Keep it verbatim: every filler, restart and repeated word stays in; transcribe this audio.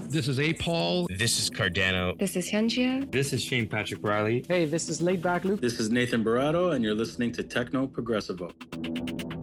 This is A. Paul. This is Cardano. This is Hyunjia. This is Shane Patrick Riley. Hey, this is Laid Back Luke. This is Nathan Barato, and you're listening to Techno Progressivo.